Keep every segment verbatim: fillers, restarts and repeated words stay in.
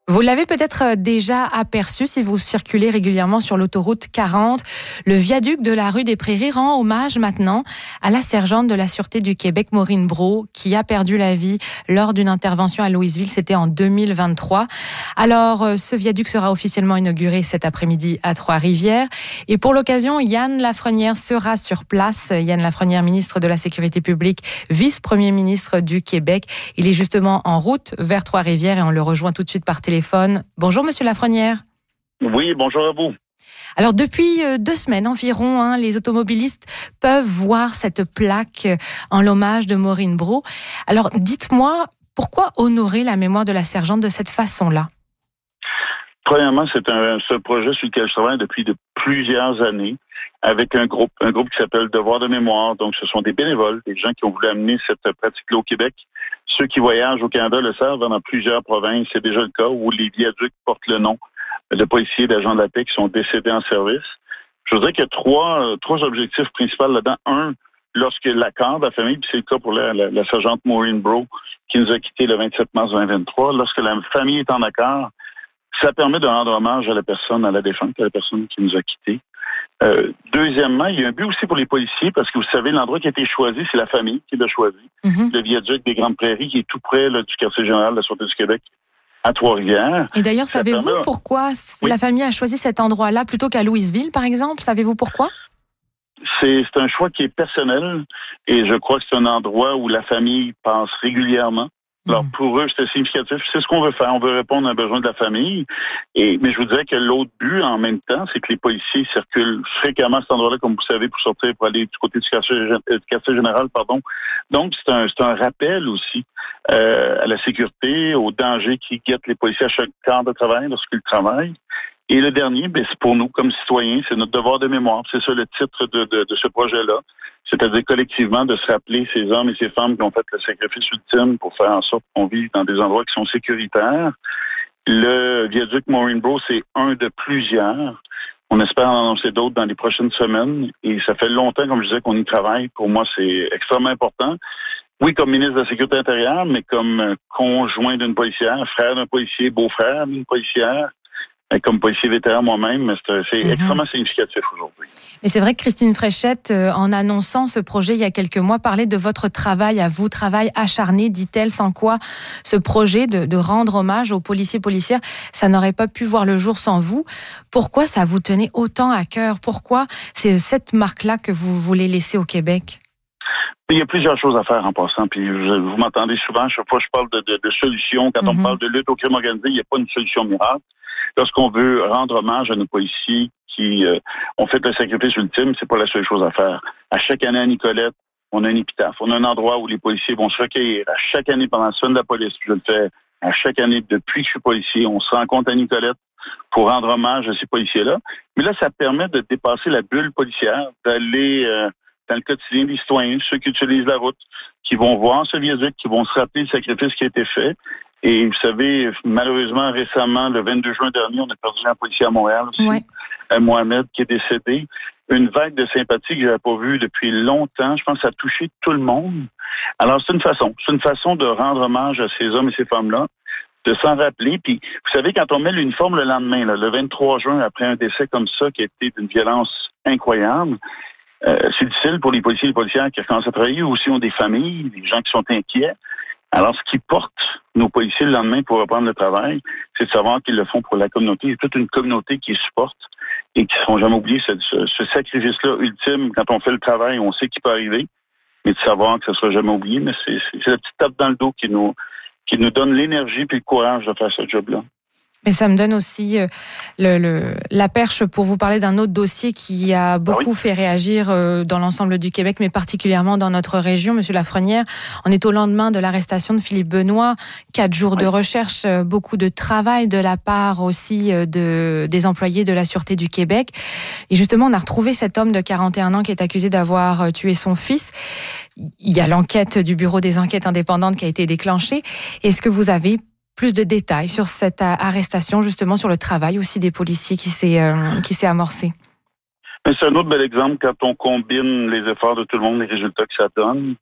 Vous l'avez peut-être déjà aperçu si vous circulez régulièrement sur l'autoroute quarante. Le viaduc de la rue des Prairies rend hommage maintenant à la sergente de la Sûreté du Québec, Maureen Brault, qui a perdu la vie lors d'une intervention à Louisville. C'était en deux mille vingt-trois. Alors, ce viaduc sera officiellement inauguré cet après-midi à Trois-Rivières. Et pour l'occasion, Yann Lafrenière sera sur place. Yann Lafrenière, ministre de la Sécurité publique, vice-premier ministre du Québec. Il est justement en route vers Trois-Rivières et on le rejoint tout de suite par téléphone. Bonjour, Monsieur Lafrenière. Oui, bonjour à vous. Alors, depuis deux semaines environ, hein, les automobilistes peuvent voir cette plaque en l'hommage de Maureen Brault. Alors, dites-moi, pourquoi honorer la mémoire de la sergente de cette façon-là? Premièrement, c'est un, c'est un projet sur lequel je travaille depuis de plusieurs années avec un groupe, un groupe qui s'appelle Devoir de mémoire. Donc, ce sont des bénévoles, des gens qui ont voulu amener cette pratique-là au Québec. Ceux qui voyagent au Canada le savent, dans plusieurs provinces, c'est déjà le cas où les viaducs portent le nom de policiers et d'agents de la paix qui sont décédés en service. Je voudrais qu'il y a trois, euh, trois objectifs principaux là-dedans. Un, lorsque l'accord de la famille, puis c'est le cas pour la, la, la sergente Maureen Brault qui nous a quittés le vingt-sept mars deux mille vingt-trois, lorsque la famille est en accord, ça permet de rendre hommage à la personne, à la défunte, à la personne qui nous a quittés. Euh, deuxièmement, il y a un but aussi pour les policiers parce que vous savez, l'endroit qui a été choisi, c'est la famille qui l'a choisi. Mm-hmm. Le viaduc des Grandes Prairies qui est tout près là, du quartier général de la Sûreté du Québec à Trois-Rivières. Et d'ailleurs, ça savez-vous permet... pourquoi oui. la famille a choisi cet endroit-là plutôt qu'à Louisville, par exemple? Savez-vous pourquoi? C'est, c'est un choix qui est personnel et je crois que c'est un endroit où la famille passe régulièrement. Alors, pour eux, c'était significatif. C'est ce qu'on veut faire. On veut répondre à un besoin de la famille. Et, mais je vous dirais que l'autre but, en même temps, c'est que les policiers circulent fréquemment à cet endroit-là, comme vous savez, pour sortir, pour aller du côté du quartier, du quartier général, pardon. Donc, c'est un, c'est un rappel aussi euh, à la sécurité, aux dangers qui guettent les policiers à chaque quart de travail lorsqu'ils travaillent. Et le dernier, ben, c'est pour nous, comme citoyens, c'est notre devoir de mémoire. C'est ça le titre de, de, de ce projet-là. C'est-à-dire collectivement de se rappeler ces hommes et ces femmes qui ont fait le sacrifice ultime pour faire en sorte qu'on vive dans des endroits qui sont sécuritaires. Le viaduc Maureen Brault, c'est un de plusieurs. On espère en annoncer d'autres dans les prochaines semaines. Et ça fait longtemps, comme je disais, qu'on y travaille. Pour moi, c'est extrêmement important. Oui, comme ministre de la Sécurité intérieure, mais comme conjoint d'une policière, frère d'un policier, beau-frère d'une policière. Comme policier vétéran moi-même, c'est, c'est mm-hmm. extrêmement significatif aujourd'hui. Mais c'est vrai que Christine Fréchette, en annonçant ce projet il y a quelques mois, parlait de votre travail à vous, travail acharné, dit-elle, sans quoi ce projet de, de rendre hommage aux policiers policières, ça n'aurait pas pu voir le jour sans vous. Pourquoi ça vous tenait autant à cœur? Pourquoi c'est cette marque-là que vous voulez laisser au Québec? Il y a plusieurs choses à faire en passant, puis vous m'entendez souvent, chaque fois que je parle de, de, de solutions, quand mm-hmm. on parle de lutte au crime organisé, il n'y a pas une solution miracle. Lorsqu'on veut rendre hommage à nos policiers qui euh, ont fait le sacrifice ultime, c'est pas la seule chose à faire. À chaque année à Nicolette, on a un épitaphe, on a un endroit où les policiers vont se recueillir. À chaque année pendant la semaine de la police, je le fais à chaque année depuis que je suis policier, on se rencontre à Nicolette pour rendre hommage à ces policiers-là. Mais là, ça permet de dépasser la bulle policière, d'aller euh, dans le quotidien des citoyens, ceux qui utilisent la route, qui vont voir ce viaduc, qui vont se rappeler le sacrifice qui a été fait. Et vous savez, malheureusement, récemment, le vingt-deux juin dernier, on a perdu un policier à Montréal aussi, ouais. Mohamed, qui est décédé. Une vague de sympathie que je n'avais pas vue depuis longtemps. Je pense que ça a touché tout le monde. Alors, c'est une façon. C'est une façon de rendre hommage à ces hommes et ces femmes-là, de s'en rappeler. Puis, vous savez, quand on met l'uniforme le lendemain, là, le vingt-trois juin, après un décès comme ça, qui a été d'une violence incroyable, euh, c'est difficile pour les policiers et les policières qui recommencent à travailler, ou aussi ont des familles, des gens qui sont inquiets. Alors, ce qui porte nos policiers le lendemain pour reprendre le travail, c'est de savoir qu'ils le font pour la communauté. Il y a toute une communauté qui supporte et qui ne seront jamais oubliés ce, ce, ce sacrifice-là ultime. Quand on fait le travail, on sait qu'il peut arriver, mais de savoir que ça ne sera jamais oublié. Mais c'est, c'est, c'est la petite tape dans le dos qui nous, qui nous donne l'énergie et le courage de faire ce job-là. Mais ça me donne aussi le, le, la perche pour vous parler d'un autre dossier qui a beaucoup ah oui. fait réagir dans l'ensemble du Québec, mais particulièrement dans notre région, Monsieur Lafrenière. On est au lendemain de l'arrestation de Philippe Benoît. Quatre jours oui. de recherche, beaucoup de travail de la part aussi de, des employés de la Sûreté du Québec. Et justement, on a retrouvé cet homme de quarante et un ans qui est accusé d'avoir tué son fils. Il y a l'enquête du Bureau des enquêtes indépendantes qui a été déclenchée. Est-ce que vous avez plus de détails sur cette arrestation, justement sur le travail aussi des policiers qui s'est, euh, qui s'est amorcé? Mais c'est un autre bel exemple quand on combine les efforts de tout le monde, les résultats que ça donne.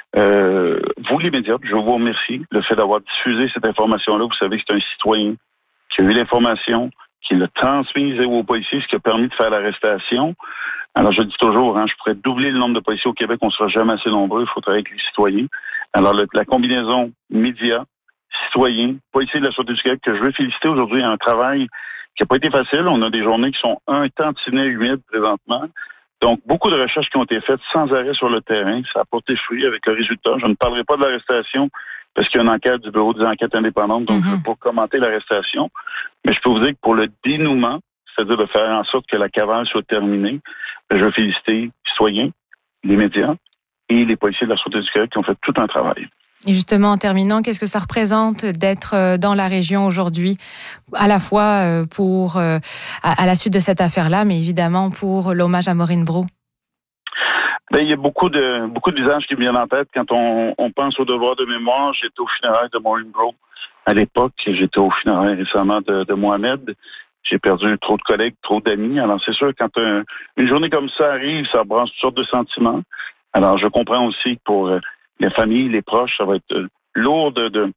Euh, vous, les médias, je vous remercie. Le fait d'avoir diffusé cette information-là, vous savez que c'est un citoyen qui a eu l'information, qui l'a transmise aux policiers, ce qui a permis de faire l'arrestation. Alors, je dis toujours, hein, je pourrais doubler le nombre de policiers au Québec, on ne sera jamais assez nombreux, il faut travailler avec les citoyens. Alors, le, la combinaison médias, citoyens, policiers de la Sûreté du Québec, que je veux féliciter aujourd'hui, un travail qui n'a pas été facile. On a des journées qui sont un tantinet humide présentement. Donc, beaucoup de recherches qui ont été faites sans arrêt sur le terrain. Ça a porté fruit avec le résultat. Je ne parlerai pas de l'arrestation parce qu'il y a une enquête du Bureau des enquêtes indépendantes, donc mm-hmm. je ne veux pas commenter l'arrestation. Mais je peux vous dire que pour le dénouement, c'est-à-dire de faire en sorte que la cavale soit terminée, je veux féliciter les citoyens, les médias et les policiers de la Sûreté du Québec qui ont fait tout un travail. Et justement, en terminant, qu'est-ce que ça représente d'être dans la région aujourd'hui, à la fois pour à, à la suite de cette affaire-là, mais évidemment pour l'hommage à Maureen Brault? Ben, il y a beaucoup de beaucoup de visages qui me viennent en tête quand on, on pense au devoir de mémoire. J'étais au funérailles de Maureen Brault à l'époque. J'étais au funérailles récemment de, de Mohamed. J'ai perdu trop de collègues, trop d'amis. Alors, c'est sûr, quand un, une journée comme ça arrive, ça brasse toutes sortes de sentiments. Alors, je comprends aussi que pour les familles, les proches, ça va être lourd de, de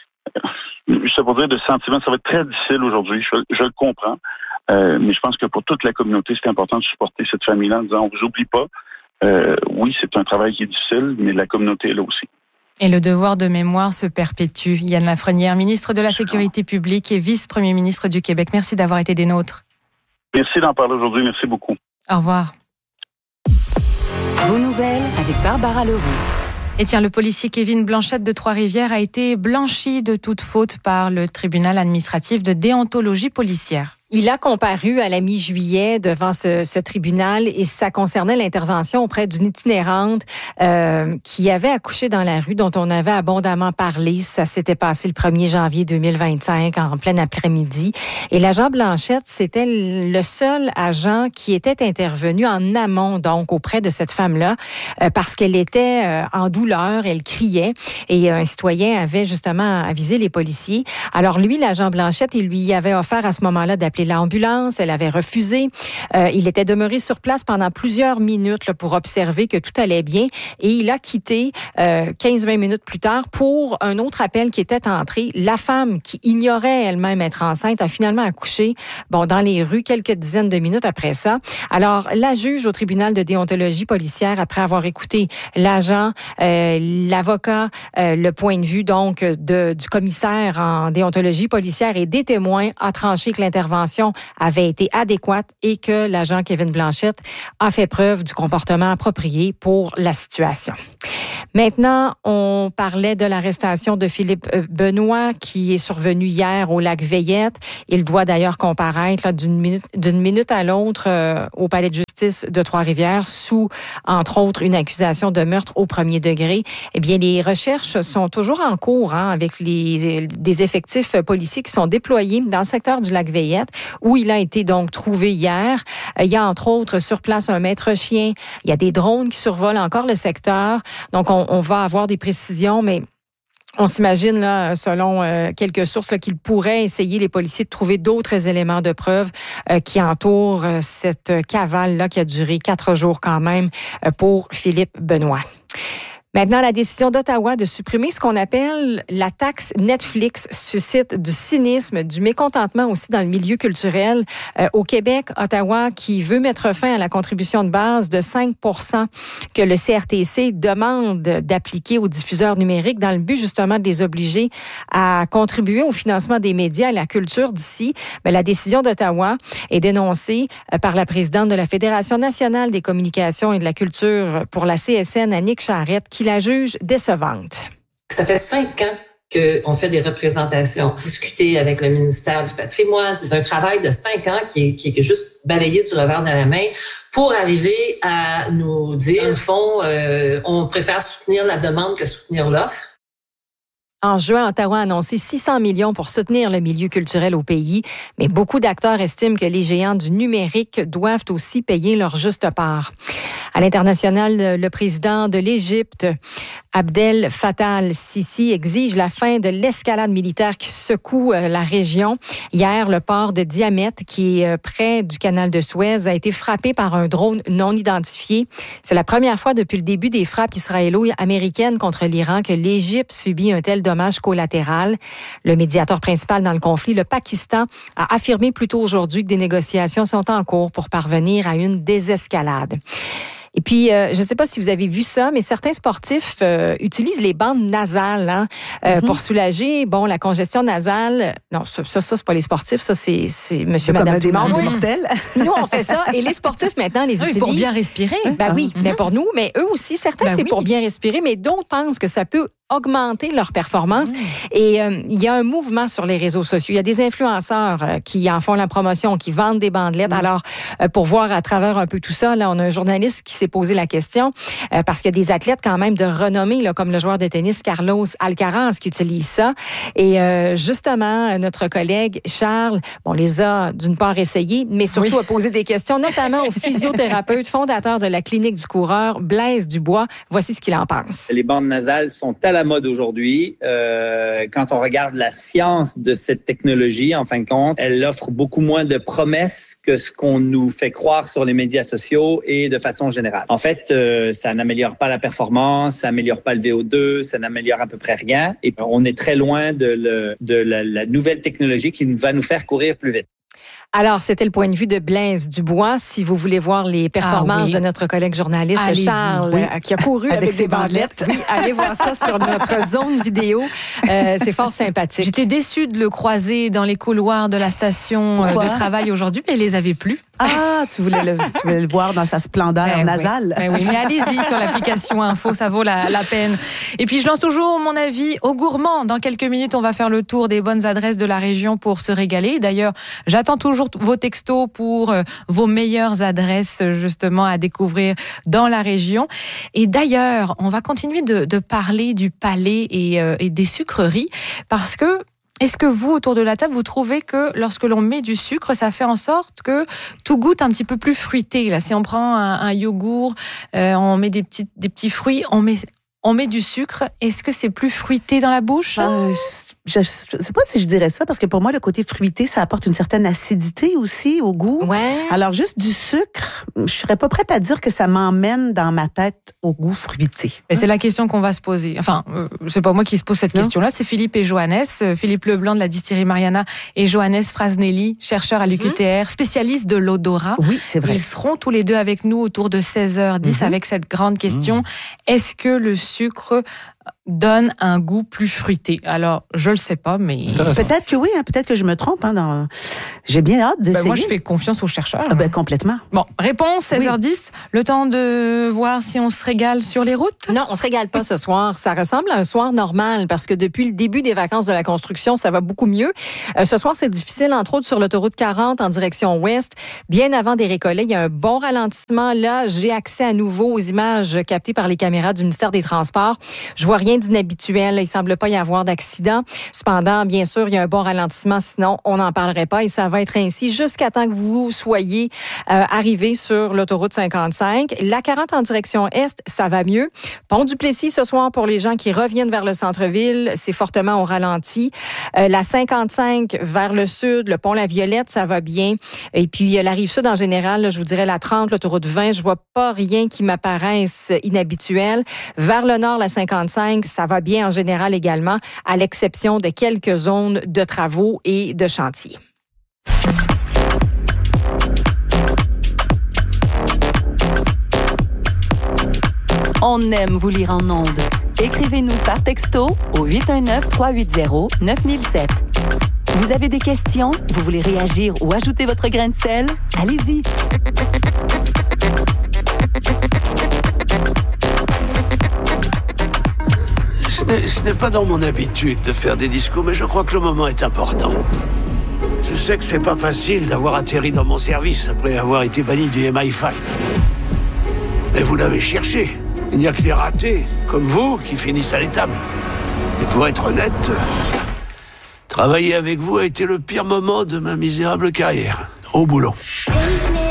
je sais pas dire de sentiments. Ça va être très difficile aujourd'hui. Je, je le comprends. Euh, mais je pense que pour toute la communauté, c'est important de supporter cette famille-là en disant, on vous oublie pas. Euh, oui, c'est un travail qui est difficile, mais la communauté est là aussi. Et le devoir de mémoire se perpétue. Yann Lafrenière, ministre de la Sécurité publique et vice-premier ministre du Québec. Merci d'avoir été des nôtres. Merci d'en parler aujourd'hui. Merci beaucoup. Au revoir. Vos nouvelles avec Barbara Leroux. Et tiens, le policier Kevin Blanchette de Trois-Rivières a été blanchi de toute faute par le tribunal administratif de déontologie policière. Il a comparu à la mi-juillet devant ce, ce tribunal et ça concernait l'intervention auprès d'une itinérante euh, qui avait accouché dans la rue, dont on avait abondamment parlé. Ça s'était passé le premier janvier deux mille vingt-cinq, en plein après-midi. Et l'agent Blanchette, c'était le seul agent qui était intervenu en amont, donc auprès de cette femme-là, euh, parce qu'elle était euh, en douleur, elle criait, et un citoyen avait justement avisé les policiers. Alors lui, l'agent Blanchette, il lui avait offert à ce moment-là d'appeler l'ambulance, elle avait refusé. Euh, il était demeuré sur place pendant plusieurs minutes là, pour observer que tout allait bien et il a quitté euh, quinze vingt minutes plus tard pour un autre appel qui était entré. La femme qui ignorait elle-même être enceinte a finalement accouché bon, dans les rues quelques dizaines de minutes après ça. Alors, la juge au tribunal de déontologie policière, après avoir écouté l'agent, euh, l'avocat, euh, le point de vue donc de, du commissaire en déontologie policière et des témoins, a tranché que l'intervention avait été adéquate et que l'agent Kevin Blanchette a fait preuve du comportement approprié pour la situation. Maintenant, on parlait de l'arrestation de Philippe Benoît qui est survenu hier au lac Veillette. Il doit d'ailleurs comparaître là, d'une minute, d'une minute à l'autre euh, au palais de justice de Trois-Rivières sous, entre autres, une accusation de meurtre au premier degré. Eh bien, les recherches sont toujours en cours hein, avec les, des effectifs policiers qui sont déployés dans le secteur du lac Veillette où il a été donc trouvé hier. Il y a entre autres sur place un maître chien. Il y a des drones qui survolent encore le secteur. Donc, on, on va avoir des précisions, mais on s'imagine, là, selon euh, quelques sources, là, qu'il pourrait essayer, les policiers, de trouver d'autres éléments de preuve euh, qui entourent euh, cette cavale-là qui a duré quatre jours quand même euh, pour Philippe Benoît. Maintenant, la décision d'Ottawa de supprimer ce qu'on appelle la taxe Netflix suscite du cynisme, du mécontentement aussi dans le milieu culturel. Euh, au Québec, Ottawa qui veut mettre fin à la contribution de base de cinq pour cent que le C R T C demande d'appliquer aux diffuseurs numériques dans le but justement de les obliger à contribuer au financement des médias et la culture d'ici. Mais la décision d'Ottawa est dénoncée par la présidente de la Fédération nationale des communications et de la culture pour la C S N, Annick Charrette, qui la juge décevante. Ça fait cinq ans qu'on fait des représentations, discuter avec le ministère du patrimoine. C'est un travail de cinq ans qui est, qui est juste balayé du revers de la main pour arriver à nous dire, au fond, euh, on préfère soutenir la demande que soutenir l'offre. En juin, Ottawa a annoncé six cents millions pour soutenir le milieu culturel au pays, mais beaucoup d'acteurs estiment que les géants du numérique doivent aussi payer leur juste part. À l'international, le président de l'Égypte Abdel Fattah al-Sisi exige la fin de l'escalade militaire qui secoue la région. Hier, le port de Diamètre, qui est près du canal de Suez, a été frappé par un drone non identifié. C'est la première fois depuis le début des frappes israélo-américaines contre l'Iran que l'Égypte subit un tel dommage collatéral. Le médiateur principal dans le conflit, le Pakistan, a affirmé plus tôt aujourd'hui que des négociations sont en cours pour parvenir à une désescalade. Et puis, euh, je ne sais pas si vous avez vu ça, mais certains sportifs euh, utilisent les bandes nasales hein, euh, mm-hmm. pour soulager bon la congestion nasale. Non, ça, ça, ça c'est pas les sportifs, ça c'est, c'est Monsieur, Madame tout le monde. Des mortels. Nous, on fait ça. Et les sportifs maintenant les oui, utilisent pour bien respirer. Ben ah. oui, mm-hmm. mais pour nous, mais eux aussi, certains ben c'est oui. pour bien respirer, mais d'autres pensent que ça peut augmenter leur performance. Mmh. Et euh, il y a un mouvement sur les réseaux sociaux. Il y a des influenceurs euh, qui en font la promotion, qui vendent des bandelettes. Mmh. Alors, euh, pour voir à travers un peu tout ça, là, on a un journaliste qui s'est posé la question euh, parce qu'il y a des athlètes quand même de renommée, là, comme le joueur de tennis Carlos Alcaraz qui utilise ça. Et euh, justement, notre collègue Charles, on les a d'une part essayés, mais surtout oui. a posé des questions, notamment au physiothérapeute fondateur de la clinique du coureur, Blaise Dubois. Voici ce qu'il en pense. Les bandes nasales sont à la mode aujourd'hui. Euh, quand on regarde la science de cette technologie, en fin de compte, elle offre beaucoup moins de promesses que ce qu'on nous fait croire sur les médias sociaux et de façon générale. En fait, euh, ça n'améliore pas la performance, ça n'améliore pas le V O deux, ça n'améliore à peu près rien. Et on est très loin de, le, de la, la nouvelle technologie qui va nous faire courir plus vite. Alors, c'était le point de vue de Blaise Dubois. Si vous voulez voir les performances ah oui. de notre collègue journaliste allez-y. Charles, oui. qui a couru avec, avec ses bandelettes, oui, allez voir ça sur notre zone vidéo. Euh, c'est fort sympathique. J'étais déçue de le croiser dans les couloirs de la station Pourquoi? de travail aujourd'hui, mais il les avait plus. Ah, tu voulais le, tu voulais le voir dans sa splendeur ben nasale. Oui. Ben oui, mais allez-y sur l'application Info, ça vaut la, la peine. Et puis, je lance toujours mon avis aux gourmands. Dans quelques minutes, on va faire le tour des bonnes adresses de la région pour se régaler. D'ailleurs, j'attends toujours vos textos pour euh, vos meilleures adresses, justement, à découvrir dans la région. Et d'ailleurs, on va continuer de, de parler du palais et, euh, et des sucreries parce que est-ce que vous, autour de la table, vous trouvez que lorsque l'on met du sucre, ça fait en sorte que tout goûte un petit peu plus fruité? Là, si on prend un, un yogourt, euh, on met des petits, des petits fruits, on met, on met du sucre, est-ce que c'est plus fruité dans la bouche? Euh, je ne sais pas si je dirais ça, parce que pour moi, le côté fruité, ça apporte une certaine acidité aussi au goût. Ouais. Alors, juste du sucre, je ne serais pas prête à dire que ça m'emmène dans ma tête au goût fruité. Mais c'est la question qu'on va se poser. Enfin, euh, c'est pas moi qui se pose cette non. question-là, c'est Philippe et Johannes. Philippe Leblanc de la distillerie Mariana et Johannes Frasnelli, chercheur à l'U Q T R, mmh. spécialiste de l'odorat. Oui, c'est vrai. Ils seront tous les deux avec nous autour de seize heures dix mmh. avec cette grande question. Mmh. Est-ce que le sucre donne un goût plus fruité? Alors, je le sais pas, mais... Peut-être que oui, hein, peut-être que je me trompe. Hein, dans... J'ai bien hâte d'essayer. Ben moi, je fais confiance aux chercheurs. Ah ben, complètement. Bon, réponse, seize heures dix. Oui. Le temps de voir si on se régale sur les routes? Non, on se régale pas ce soir. Ça ressemble à un soir normal parce que depuis le début des vacances de la construction, ça va beaucoup mieux. Euh, ce soir, c'est difficile, entre autres, sur l'autoroute quarante en direction ouest. Bien avant des récollets, il y a un bon ralentissement. Là, j'ai accès à nouveau aux images captées par les caméras du ministère des Transports. Je vois rien d'inhabituel. Il semble pas y avoir d'accident. Cependant, bien sûr, il y a un bon ralentissement. Sinon, on n'en parlerait pas et ça va être ainsi jusqu'à temps que vous soyez euh, arrivés sur l'autoroute cinquante-cinq. La quarante en direction est, ça va mieux. Pont du Plessis ce soir pour les gens qui reviennent vers le centre-ville, c'est fortement au ralenti. Euh, la cinquante-cinq vers le sud, le pont La Violette, ça va bien. Et puis la rive sud en général, là, je vous dirais la trente, l'autoroute vingt, je vois pas rien qui m'apparaisse inhabituel. Vers le nord, la cinquante-cinq, ça va bien en général également, à l'exception de quelques zones de travaux et de chantiers. On aime vous lire en ondes. Écrivez-nous par texto au huit un neuf, trois huit zéro, neuf mille sept. Vous avez des questions? Vous voulez réagir ou ajouter votre grain de sel? Allez-y! Ce n'est, ce n'est pas dans mon habitude de faire des discours, mais je crois que le moment est important. Je sais que c'est pas facile d'avoir atterri dans mon service après avoir été banni du M I cinq. Mais vous l'avez cherché. Il n'y a que des ratés, comme vous, qui finissent à l'étable. Et pour être honnête, travailler avec vous a été le pire moment de ma misérable carrière. Au boulot.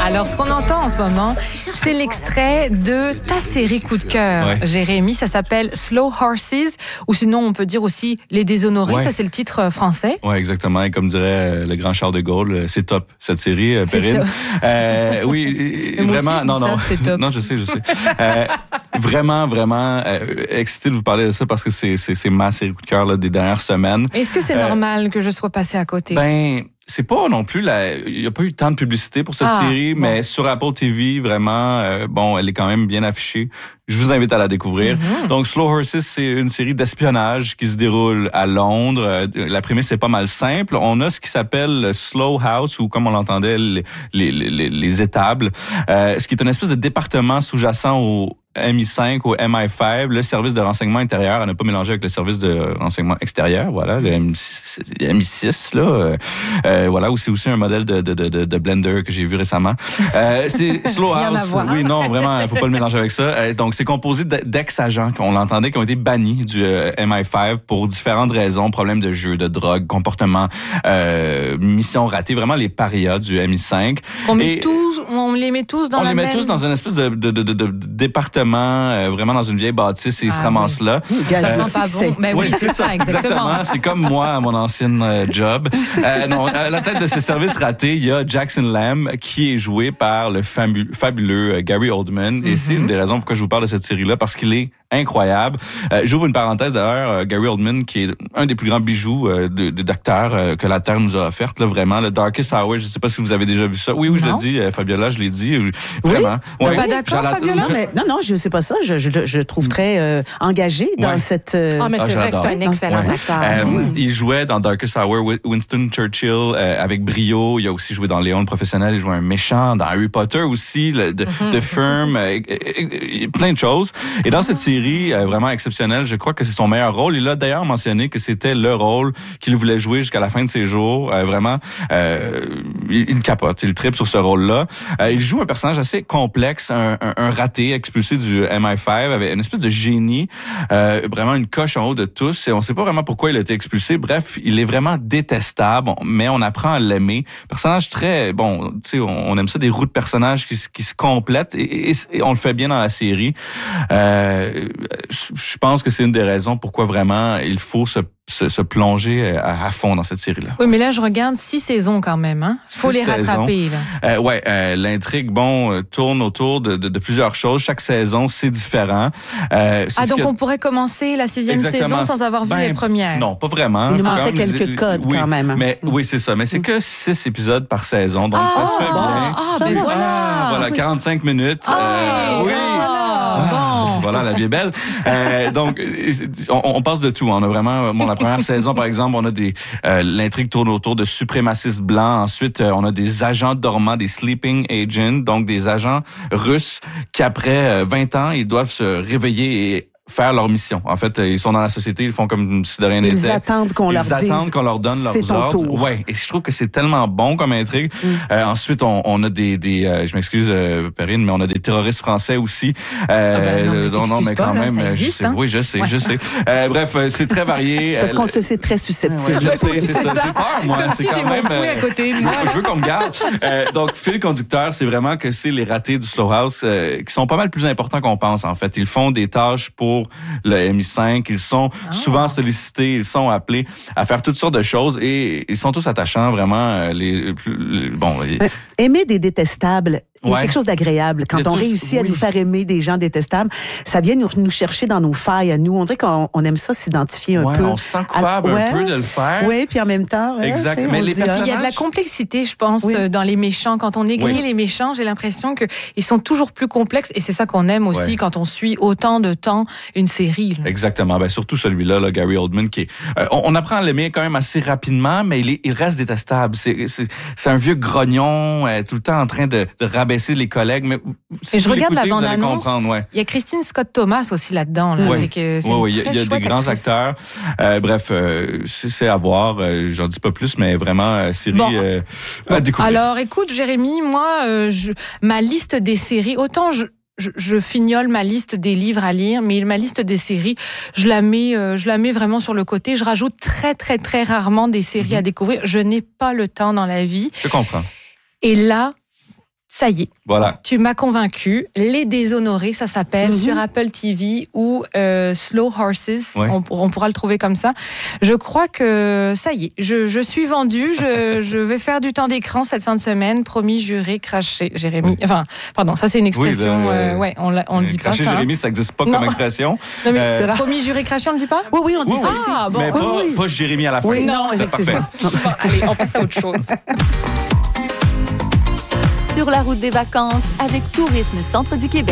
Alors, ce qu'on entend en ce moment, c'est l'extrait de ta série coup de cœur, ouais. Jérémy. Ça s'appelle Slow Horses, ou sinon on peut dire aussi Les Déshonorés. Ouais. Ça, c'est le titre français. Oui, exactement. Et comme dirait le grand Charles de Gaulle, c'est top, cette série, Perrine. Euh, oui, vraiment, aussi, non, non. Ça, c'est top. Non, je sais, je sais. Euh, vraiment, vraiment euh, excité de vous parler de ça parce que c'est, c'est, c'est ma série coup de cœur là, des dernières semaines. Est-ce que c'est euh, normal que je sois passée à côté? Ben, c'est pas non plus la, il y a pas eu tant de publicité pour cette ah, série, bon. Mais sur Apple T V, vraiment, euh, bon, elle est quand même bien affichée. Je vous invite à la découvrir. Mm-hmm. Donc, Slow Horses, c'est une série d'espionnage qui se déroule à Londres. Euh, la prémisse est pas mal simple. On a ce qui s'appelle le Slow House, ou comme on l'entendait, les, les, les, les étables, euh, ce qui est une espèce de département sous-jacent au M I cinq, au M I cinq, le service de renseignement intérieur, à ne pas mélanger avec le service de renseignement extérieur, voilà, le M I six, là, euh, euh, voilà, où c'est aussi un modèle de, de, de, de blender que j'ai vu récemment. Euh, c'est Slow House, oui, non, vraiment, faut pas le mélanger avec ça. Euh, donc, c'est composé d'ex-agents, on l'entendait, qui ont été bannis du euh, M I cinq pour différentes raisons, problèmes de jeu, de drogue, comportement, euh, mission ratée, vraiment les parias du M I cinq. On, met Et, tous, on les met tous dans on la les met même... tous dans une espèce de, de, de, de, de département, euh, vraiment dans une vieille bâtisse, et ils ah, se ramassent oui. là. Ça euh, sent pas bon. Ben oui, oui c'est ça, exactement. exactement. C'est comme moi à mon ancienne euh, job. Euh, non, à la tête de ces services ratés, il y a Jackson Lamb, qui est joué par le famu- fabuleux euh, Gary Oldman. Mm-hmm. Et c'est une des raisons pourquoi je vous parle de cette série-là, parce qu'il est incroyable. Euh, j'ouvre une parenthèse d'ailleurs, euh, Gary Oldman, qui est un des plus grands bijoux euh, de, de, d'acteurs euh, que la Terre nous a offertes, là, vraiment. Le Darkest Hour, je ne sais pas si vous avez déjà vu ça. Oui, oui, non. Je l'ai dit, euh, Fabiola, je l'ai dit. Euh, vraiment. Oui? Ouais. Pas d'accord, la... Fabiola? Non, mais, non, non, je ne sais pas ça. Je, je, je trouve très euh, engagé dans ouais. cette... Euh... Ah, mais c'est ah, vrai que c'est un excellent ouais. acteur. Euh, ouais. Il jouait dans Darkest Hour, Winston Churchill, euh, avec brio. Il a aussi joué dans Léon le Professionnel. Il jouait un méchant. Dans Harry Potter aussi, le, de, mm-hmm. de Firm, euh, euh, plein de choses. Et dans cette série, euh, vraiment exceptionnelle, je crois que c'est son meilleur rôle. Il a d'ailleurs mentionné que c'était le rôle qu'il voulait jouer jusqu'à la fin de ses jours. Euh, vraiment, euh, il, il capote. Il tripe sur ce rôle-là. Euh, il joue un personnage assez complexe, un, un, un raté expulsé du M I cinq, avec une espèce de génie, euh, vraiment une coche en haut de tous. Et on ne sait pas vraiment pourquoi il a été expulsé. Bref, il est vraiment détestable, mais on apprend à l'aimer. Personnage très, bon, tu sais, on, on aime ça, des roues de personnages qui, qui se complètent, et, et, et on le fait bien dans la série. Euh, je pense que c'est une des raisons pourquoi vraiment il faut se Se, se plonger à, à fond dans cette série-là. Oui, mais là, je regarde six saisons quand même. Hein? Faut les rattraper. Là. Euh, ouais, euh, l'intrigue, bon, euh, tourne autour de, de, de plusieurs choses. Chaque saison, c'est différent. Euh, c'est ah, donc que... on pourrait commencer la sixième Exactement. saison sans avoir vu ben, les premières. Non, pas vraiment. Il nous manquait quelques les... codes oui, quand même. Mais, oui, c'est ça. Mais c'est que six épisodes par saison, donc ah, ça se fait ah, bien. Ah, ben ah, voilà. Ah, voilà, quarante-cinq minutes. Ah, euh, oui. Ah, bon. Voilà, la vie est belle. Euh, donc, on, on passe de tout. On a vraiment, bon, la première saison, par exemple, on a des, euh, l'intrigue tourne autour de suprémacistes blancs. Ensuite, euh, on a des agents dormants, des sleeping agents, donc des agents russes qui, après vingt ans, ils doivent se réveiller et faire leur mission. En fait, ils sont dans la société, ils font comme si de rien n'était. Ils attendent qu'on ils leur dise. Ils attendent qu'on leur donne leurs ordres. Ouais. Et je trouve que c'est tellement bon comme intrigue. Mm. Euh, ensuite, on, on a des, des euh, je m'excuse, euh, Perrine, mais on a des terroristes français aussi. Euh, ah ben non, mais, non, non, mais quand pas, même, là, ça existe, je sais, hein? oui, je sais, ouais. je sais. Euh, bref, c'est très varié. C'est parce qu'on te sait très susceptible. Ouais, je sais, c'est ça. ça. J'ai peur, moi. Comme c'est si quand j'ai même, mon fouet à côté de moi. Je veux qu'on me garde. Euh, donc, fil conducteur, c'est vraiment que c'est les ratés du Slow House euh, qui sont pas mal plus importants qu'on pense, en fait. Ils font des tâches pour le M I cinq. Ils sont oh. souvent sollicités, ils sont appelés à faire toutes sortes de choses et ils sont tous attachants, vraiment. Les, les, bon, les... Euh, aimer des détestables, il y a ouais. quelque chose d'agréable. Quand on tous, réussit oui. à nous faire aimer des gens détestables, ça vient nous, nous chercher dans nos failles à nous. On dirait qu'on on aime ça s'identifier un ouais, peu. On se sent coupable à, ouais, un peu de le faire. Oui, puis en même temps... Ouais, exact. Mais les personnages... Il y a de la complexité, je pense, oui. dans les méchants. Quand on écrit oui. les méchants, j'ai l'impression qu'ils sont toujours plus complexes et c'est ça qu'on aime aussi ouais. quand on suit autant de temps une série. Là. Exactement. Ben, surtout celui-là, là, Gary Oldman, qui est... Euh, on, on apprend à l'aimer quand même assez rapidement, mais il, est, il reste détestable. C'est, c'est, c'est un vieux grognon, euh, tout le temps en train de, de rabaisser les collègues. Mais si et je regarde la bande-annonce. Ouais. Il y a Christine Scott Thomas aussi là-dedans. Là, oui, avec, euh, oui, oui. Il y a, il y a des grands actrice. acteurs. Euh, bref, euh, c'est, c'est à voir. Euh, j'en dis pas plus, mais vraiment, euh, série bon. euh, à découvrir. Alors, écoute, Jérémy, moi, euh, je, ma liste des séries, autant je... Je, je fignole ma liste des livres à lire, mais ma liste des séries, je la mets, euh, je la mets vraiment sur le côté. Je rajoute très, très, très rarement des séries mm-hmm. à découvrir. Je n'ai pas le temps dans la vie. Je comprends. Et là, Ça y est, voilà. Tu m'as convaincu. Les Déshonorés, ça s'appelle, mm-hmm. sur Apple T V ou euh, Slow Horses, ouais. on, on pourra le trouver comme ça. Je crois que ça y est, je, je suis vendue, je, je vais faire du temps d'écran cette fin de semaine, promis, juré, craché, Jérémy. Oui. Enfin, pardon, ça c'est une expression, oui, euh, ouais, on, on le dit pas. Craché, Jérémy, ça n'existe pas non. comme expression. Non, mais euh... promis, juré, craché, on le dit pas? Oui, oui, on dit oui, ça aussi. Ah, bon. Mais oui, pas, oui. pas Jérémy à la fin. Oui, non, non effectivement. Bon, allez, on passe à autre chose. Sur la route des vacances avec Tourisme Centre du Québec.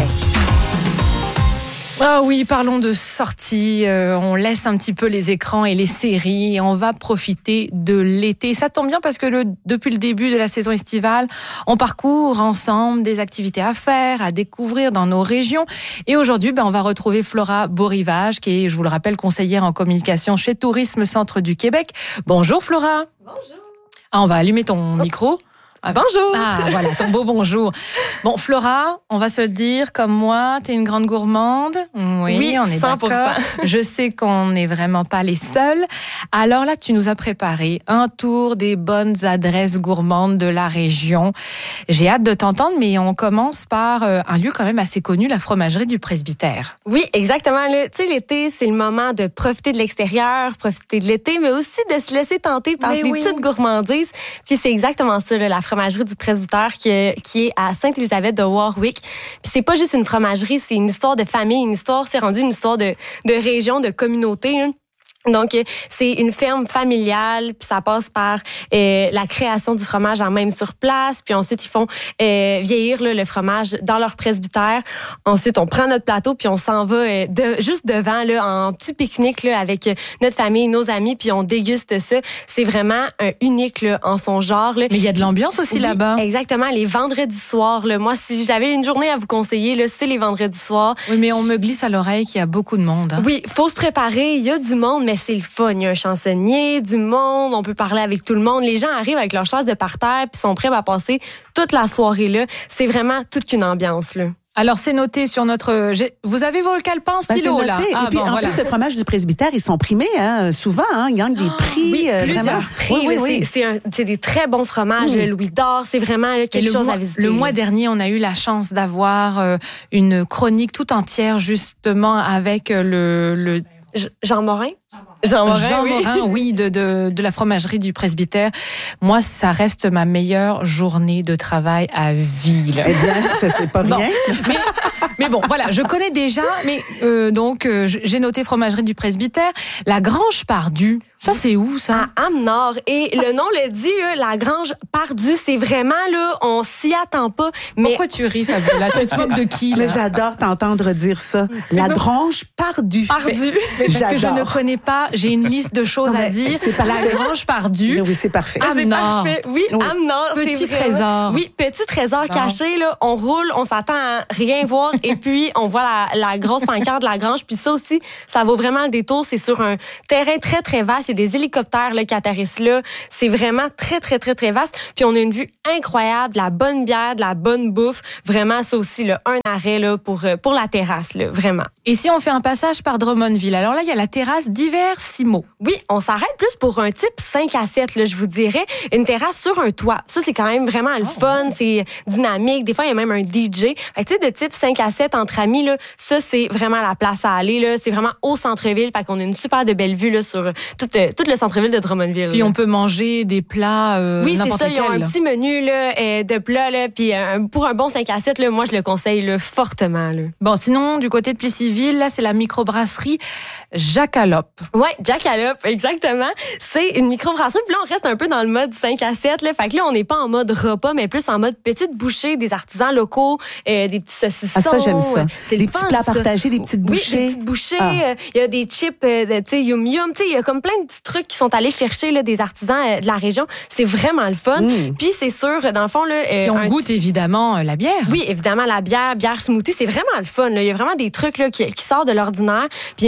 Ah oui, parlons de sorties. Euh, on laisse un petit peu les écrans et les séries et on va profiter de l'été. Ça tombe bien parce que le, depuis le début de la saison estivale, on parcourt ensemble des activités à faire, à découvrir dans nos régions. Et aujourd'hui, ben, on va retrouver Flora Beaurivage, qui est, je vous le rappelle, conseillère en communication chez Tourisme Centre du Québec. Bonjour Flora. Bonjour. Ah, on va allumer ton micro. Ah, bonjour. Ah, voilà, ton beau bonjour. Bon, Flora, on va se le dire, comme moi, t'es une grande gourmande. Oui, oui on est cent pour cent. D'accord. Je sais qu'on n'est vraiment pas les seuls. Alors là, tu nous as préparé un tour des bonnes adresses gourmandes de la région. J'ai hâte de t'entendre, mais on commence par un lieu quand même assez connu, la fromagerie du Presbytère. Oui, exactement. Tu sais, l'été, c'est le moment de profiter de l'extérieur, profiter de l'été, mais aussi de se laisser tenter par mais des oui. petites gourmandises. Puis c'est exactement ça, là, la fromagerie du Presbytère qui est, qui est à Sainte-Élisabeth de Warwick. Puis c'est pas juste une fromagerie, c'est une histoire de famille, une histoire, c'est rendu une histoire de, de région, de communauté, hein. Donc, c'est une ferme familiale, puis ça passe par euh, la création du fromage en même sur place, puis ensuite, ils font euh, vieillir là, le fromage dans leur presbytère. Ensuite, on prend notre plateau, puis on s'en va euh, de, juste devant, là, en petit pique-nique là, avec notre famille, nos amis, puis on déguste ça. C'est vraiment un unique là, en son genre. Là. Mais il y a de l'ambiance aussi oui, là-bas. Exactement, les vendredis soirs. Là, moi, si j'avais une journée à vous conseiller, là, c'est les vendredis soirs. Oui, mais on me glisse à l'oreille qu'il y a beaucoup de monde. Hein. Oui, faut se préparer, il y a du monde, mais c'est le fun. Il y a un chansonnier, du monde, on peut parler avec tout le monde. Les gens arrivent avec leur chaise de parterre puis sont prêts à passer toute la soirée là. C'est vraiment toute qu'une ambiance là. Alors, c'est noté sur notre... Vous avez vos calepins stylo, ben, là. Ah, et puis, bon, en voilà. plus, le fromage du Presbytère, ils sont primés, hein, souvent, hein, ils gagnent des prix. Oui, euh, plusieurs vraiment. prix. Oui, oui, là, oui. C'est, c'est, un, c'est des très bons fromages. Mmh. Louis d'Or, c'est vraiment là, quelque chose mois, à visiter. Le mois dernier, on a eu la chance d'avoir euh, une chronique tout entière, justement, avec le... le... Jean Morin? Jean Morin, Jean oui. Morin, oui, de, de, de la fromagerie du Presbytère. Moi, ça reste ma meilleure journée de travail à vie. Là. Eh bien, ça, c'est pas bon, rien. Mais, mais bon, voilà, je connais déjà, mais euh, donc, euh, j'ai noté fromagerie du Presbytère. La Grange Pardue, ça, c'est où, ça? À Amenord. Et le nom le dit, là, la Grange Pardue, c'est vraiment, là, on s'y attend pas. Mais... Pourquoi tu ris, Fabiola? Tu te moques de qui, là? Mais j'adore t'entendre dire ça. La Grange Pardue. Pardue. Mais, mais parce j'adore. Que je ne connais pas, j'ai une liste de choses non, à dire. C'est la Grange Pardue. Oui, c'est parfait. Ah, c'est parfait. Oui, oui. Amenord. Petit c'est trésor. Oui, petit trésor non. caché, là. On roule, on s'attend à rien voir. Et puis, on voit la, la grosse pancarte de la Grange. Puis ça aussi, ça vaut vraiment le détour. C'est sur un terrain très, très vaste. Il y a des hélicoptères là, qui atterrissent là. C'est vraiment très, très, très, très vaste. Puis on a une vue incroyable, de la bonne bière, de la bonne bouffe. Vraiment, ça aussi, là, un arrêt là, pour, pour la terrasse, là, vraiment. Et si on fait un passage par Drummondville, alors là, il y a la terrasse Diversimo. Oui, on s'arrête plus pour un type cinq à sept, là, je vous dirais. Une terrasse sur un toit. Ça, c'est quand même vraiment le oh, fun. Ouais. C'est dynamique. Des fois, il y a même un D J. Fait que, tu sais, de type cinq à sept entre amis, là, ça, c'est vraiment la place à aller. Là. C'est vraiment au centre-ville. Fait qu'on a une super de belle vue là, sur tout, euh, tout le centre-ville de Drummondville. Puis, là. On peut manger des plats euh, oui, n'importe c'est ça. Quel. Ils ont un petit menu là, euh, de plats. Là, puis, euh, pour un bon cinq à sept, là, moi, je le conseille là, fortement. Là. Bon, sinon, du côté de Plessisville, là, c'est la microbrasserie Jackalope. Oui, Jackalope, exactement. C'est une microbrasserie. Puis là, on reste un peu dans le mode cinq à sept. Là. Fait que là, on n'est pas en mode repas, mais plus en mode petite bouchée, des artisans locaux, euh, des petits saucissons. Ah, ça, j'aime ça. C'est des petits fun, plats ça. partagés, des petites bouchées. Oui, des petites bouchées. Il ah. euh, y a des chips, euh, tu sais, yum yum. Tu sais, il y a comme plein de petits trucs qui sont allés chercher là, des artisans euh, de la région. C'est vraiment le fun. Mm. Puis c'est sûr, dans le fond... Là, euh, Puis on un... goûte évidemment euh, la bière. Oui, évidemment, la bière, bière smoothie. C'est vraiment le fun. Là. Il y a vraiment des trucs là, qui, qui sortent de l'ordinaire. Puis une, c'est une place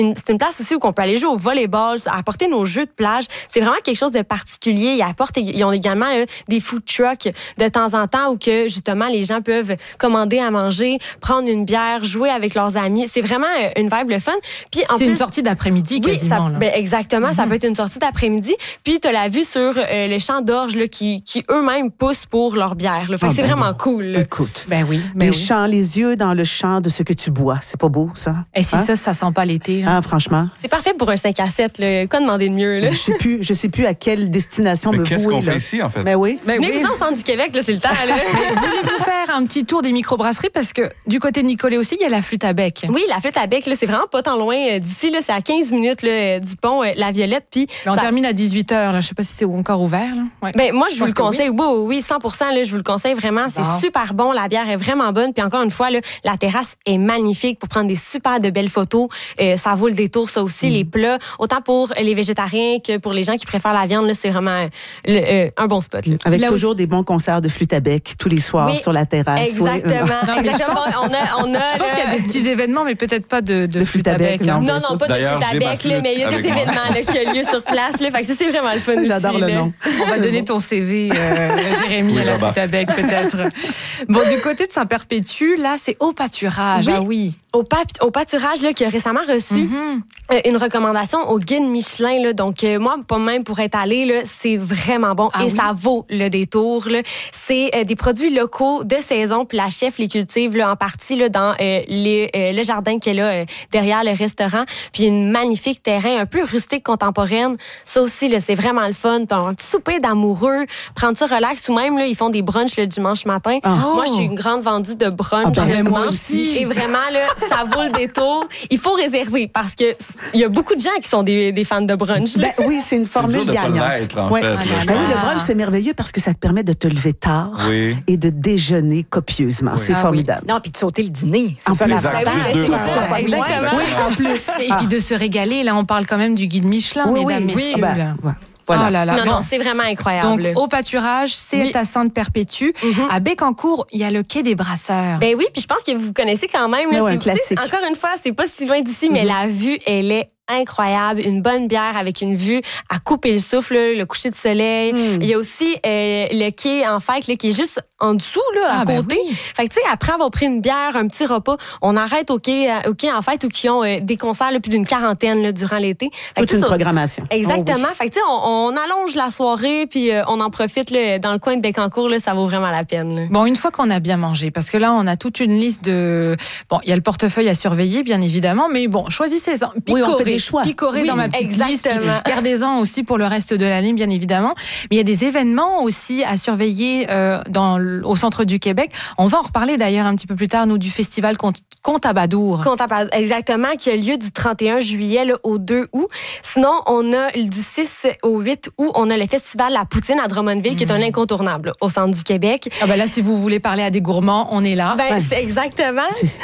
place aussi où on peut aller jouer au volleyball, apporter nos jeux de plage. C'est vraiment quelque chose de particulier. Ils apportent, ils ont également là, des food trucks de temps en temps où que justement les gens peuvent commander à manger, prendre une bière, jouer avec leurs amis. C'est vraiment une vibe le fun. Puis en c'est plus, une sortie d'après-midi oui, quasiment. Ça, là. Ben exactement, mm-hmm. ça peut être une sortie d'après-midi. Puis tu as la vue sur euh, les champs d'orge là, qui, qui eux-mêmes poussent pour leur bière. Là. Fait que ah, c'est ben vraiment bon. Cool. Là. Écoute, ben oui, ben les oui. champs, les yeux dans le champ de ce que tu bois, c'est pas beau ça. Et si hein? ça, ça sent pas l'été. Hein? Ah franchement. C'est parfait pour un cinq à sept. Là. Quoi demander de mieux là? Je sais plus, je sais plus à quelle destination mais me qu'est-ce vouer. Qu'est-ce qu'on là. fait ici en fait? Ben oui. Ben oui. au centre du Québec, là, c'est le temps. Là. Voulez-vous faire un petit tour des microbrasseries parce que du côté de Nicolet aussi, il y a la flûte à bec. Oui, la flûte à bec, là, c'est vraiment pas tant loin euh, d'ici. Là, c'est à quinze minutes là, du pont euh, La Violette. Puis on ça... termine à dix-huit heures. Là. Je sais pas si c'est encore ouvert. Là. Ouais. Ben moi, je, je vous le conseille. Oui. oui, oui, cent pour cent. Là, je vous le conseille vraiment. C'est bon. Super bon. La bière est vraiment bonne. Puis encore une fois, là, la terrasse est magnifique pour prendre des super de belles photos. Euh, ça vaut le détour, ça aussi. Mm. Les plats, autant pour les végétariens que pour les gens qui préfèrent la viande, là, c'est vraiment le, euh, un bon spot. Là. Avec là toujours aussi... des bons concerts de flûte à bec tous les soirs oui, sur la terrasse. Exactement. Oui. Non, exactement. On a, on a, je pense qu'il y a des petits événements, mais peut-être pas de, de, de flûte à bec. Non, non, non, pas de flûte à bec, là, mais il y a des événements là, qui ont lieu sur place. Là, fait que ça, c'est vraiment le fun. J'adore aussi, le là. nom. On va donner ton C V, euh, Jérémy, oui, à la flûte à bec, peut-être. Bon, du côté de Saint-Perpétue, là, c'est au pâturage. Oui. Ah oui. Au, pa- au pâturage, là, qui a récemment reçu mm-hmm. euh, une recommandation au guide Michelin. Là. Donc, euh, moi, pas même pour être allée, là, c'est vraiment bon ah et oui? ça vaut le détour. Là. C'est euh, des produits locaux de saison, puis la chef les cultive là, en partie là, dans euh, les, euh, le jardin qui est là, euh, derrière le restaurant. Puis une magnifique terrain, un peu rustique, contemporaine. Ça aussi, là, c'est vraiment le fun. Puis un petit souper d'amoureux, prendre ça relax, ou même, là, ils font des brunchs le dimanche matin. Oh. Moi, je suis une grande vendue de brunch. Ah ben, le moi aussi. Et vraiment, là, ça vaut le détour. Il faut réserver parce que il y a beaucoup de gens qui sont des, des fans de brunch. Ben, oui, c'est une formule c'est gagnante. L'être, en ouais. fait, ah, ben oui, le brunch, c'est merveilleux parce que ça te permet de te lever tard oui. et de déjeuner copieusement. Oui. C'est ah, formidable. Oui. Non, puis de sauter le dîner. C'est en ça plus, la exact, juste deux ça, exactement. Oui, en plus. Et puis de se régaler. Là, on parle quand même du guide Michelin, oui, mesdames, oui, messieurs. Oui, ben, ouais. Voilà. Oh là là. Non, bon. non, c'est vraiment incroyable. Donc, au pâturage, c'est oui. à Sainte-Perpétue. Mm-hmm. À Bécancour, il y a le quai des Brasseurs. Ben oui, puis je pense que vous connaissez quand même. Là, ouais, c'est, classique. Encore une fois, c'est pas si loin d'ici, mm-hmm. mais la vue, elle est incroyable, une bonne bière avec une vue à couper le souffle, le coucher de soleil. Mm. Il y a aussi euh, le quai en fait là, qui est juste en dessous là, ah, à ben côté. Oui. Fait que tu sais, après avoir pris une bière, un petit repas, on arrête au quai, au quai en fait où qui ont euh, des concerts là, plus d'une quarantaine là, durant l'été. Fait Toute une ça, programmation. Exactement. Oh, oui. Fait que tu sais, on, on allonge la soirée puis euh, on en profite là, dans le coin de Bécancour là, ça vaut vraiment la peine. Là. Bon, une fois qu'on a bien mangé, parce que là on a toute une liste de bon, il y a le portefeuille à surveiller bien évidemment, mais bon, choisissez-en. Picorez, oui, on fait des choix. Picorez oui. dans ma petite Exactement. liste. Gardez-en aussi pour le reste de l'année, bien évidemment. Mais il y a des événements aussi à surveiller euh, dans, au centre du Québec. On va en reparler d'ailleurs un petit peu plus tard, nous, du festival Contabadour. Contabadour, exactement, qui a lieu du trente et un juillet là, au deux août. Sinon, on a du six au huit août, on a le festival La Poutine à Drummondville, mmh. qui est un incontournable là, au centre du Québec. Ah ben là, si vous voulez parler à des gourmands, on est là. Ben, ouais. c'est exactement.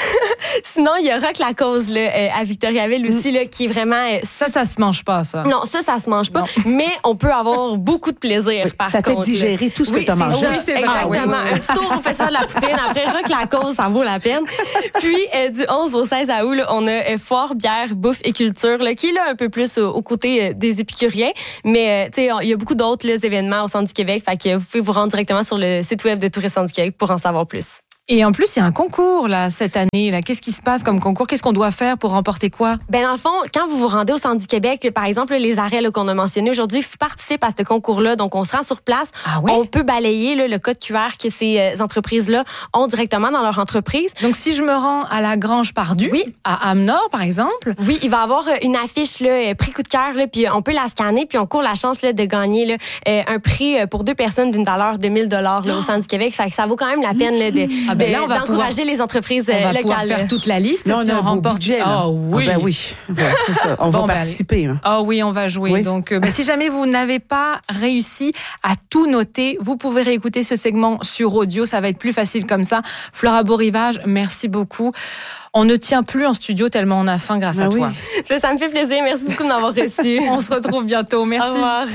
Sinon, il y a Rock la Cause là, à Victoriaville aussi, là, qui est vraiment... Ça, ça se mange pas, ça. Non, ça, ça se mange pas, non. mais on peut avoir beaucoup de plaisir, oui, par ça contre. Ça fait digérer tout ce oui, que tu as mangé. Oui, c'est vrai. Exactement. Oui, oui. Un petit tour, on fait ça de la poutine. Après, Rock la Cause, ça vaut la peine. Puis, euh, du onze au seize août, là, on a euh, Foire, bière, bouffe et culture, là, qui est là un peu plus euh, aux côtés euh, des épicuriens. Mais, euh, tu sais, il y a beaucoup d'autres là, événements au centre du Québec. Fait que vous pouvez vous rendre directement sur le site web de Tourisme du Québec pour en savoir plus. Et en plus, il y a un concours là cette année. Là, qu'est-ce qui se passe comme concours? Qu'est-ce qu'on doit faire pour remporter quoi? Ben dans le fond, quand vous vous rendez au centre du Québec, par exemple les arrêts là, qu'on a mentionnés aujourd'hui, participent à ce concours-là. Donc on se rend sur place. Ah oui? On peut balayer là, le code Q R que ces euh, entreprises-là ont directement dans leur entreprise. Donc si je me rends à la Grange Pardue, oui, à Amenor par exemple, oui, il va y avoir une affiche là, prix coup de cœur, là, puis on peut la scanner, puis on court la chance là, de gagner là, euh, un prix pour deux personnes d'une valeur de mille dollars là, au centre du Québec. Fait que ça vaut quand même la peine là, de, ah ben là, on va d'encourager pouvoir... les entreprises on va locales. Faire toute la liste. Là, on si a on un remporte. Budget, oh oui. Ah ben oui. Ouais, ça. On bon, va participer. Hein. Oh oui, on va jouer. Oui. Donc, euh, ben, si jamais vous n'avez pas réussi à tout noter, vous pouvez réécouter ce segment sur audio. Ça va être plus facile comme ça. Flora Beau-Rivage, merci beaucoup. On ne tient plus en studio tellement on a faim grâce ah à oui. toi. Ça, ça me fait plaisir. Merci beaucoup de m'avoir reçu. On se retrouve bientôt. Merci. Au revoir.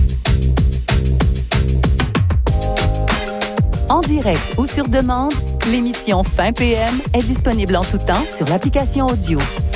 En direct ou sur demande, l'émission Fin P M est disponible en tout temps sur l'application audio.